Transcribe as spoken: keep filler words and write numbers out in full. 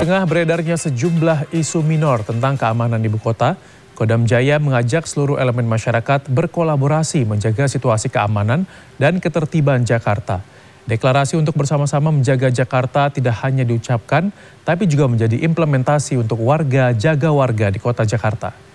tengah beredarnya sejumlah isu minor tentang keamanan ibu kota, Kodam Jaya mengajak seluruh elemen masyarakat berkolaborasi menjaga situasi keamanan dan ketertiban Jakarta. Deklarasi untuk bersama-sama menjaga Jakarta tidak hanya diucapkan, tapi juga menjadi implementasi untuk warga jaga warga di kota Jakarta.